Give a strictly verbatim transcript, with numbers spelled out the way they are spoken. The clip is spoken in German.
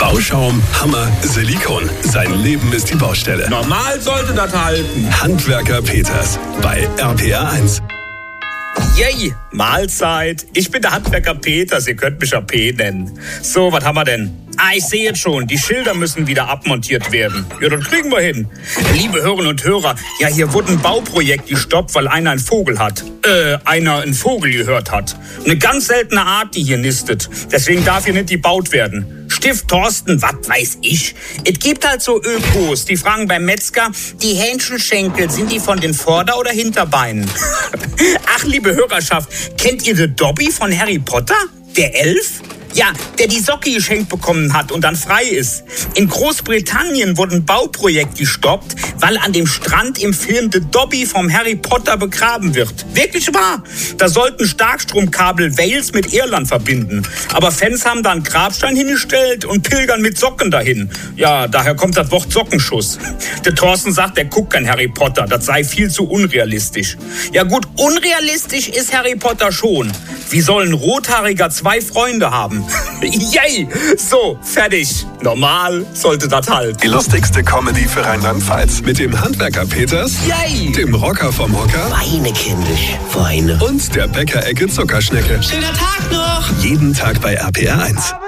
Bauschaum, Hammer, Silikon. Sein Leben ist die Baustelle. Normal sollte das halten. Handwerker Peters bei R P R eins. Yay, Mahlzeit. Ich bin der Handwerker Peters, ihr könnt mich ja P nennen. So, was haben wir denn? Ah, ich sehe jetzt schon, die Schilder müssen wieder abmontiert werden. Ja, das kriegen wir hin. Liebe Hörerinnen und Hörer, ja, hier wurde ein Bauprojekt gestoppt, weil einer einen Vogel hat. Äh, einer einen Vogel gehört hat. Eine ganz seltene Art, die hier nistet. Deswegen darf hier nicht gebaut werden. Stift Thorsten, was weiß ich. Es gibt halt so Ökos, die fragen beim Metzger, die Hähnchenschenkel, sind die von den Vorder- oder Hinterbeinen? Ach, liebe Hörerschaft, kennt ihr den Dobby von Harry Potter? Der Elf? Ja, der die Socke geschenkt bekommen hat und dann frei ist. In Großbritannien wurde ein Bauprojekt gestoppt, weil an dem Strand im Film The Dobby vom Harry Potter begraben wird. Wirklich wahr. Da sollten Starkstromkabel Wales mit Irland verbinden. Aber Fans haben da einen Grabstein hingestellt und pilgern mit Socken dahin. Ja, daher kommt das Wort Sockenschuss. Der Thorsten sagt, er guckt kein Harry Potter. Das sei viel zu unrealistisch. Ja gut, unrealistisch ist Harry Potter schon. Wie soll ein Rothaariger zwei Freunde haben? Yay! So, fertig. Normal sollte das halt. Die lustigste Comedy für Rheinland-Pfalz. Mit dem Handwerker Peters, Yay! Dem Rocker vom Hocker Weine, kindisch, Weine. und der Bäckerecke Zuckerschnecke. Schöner Tag noch! Jeden Tag bei R P R eins.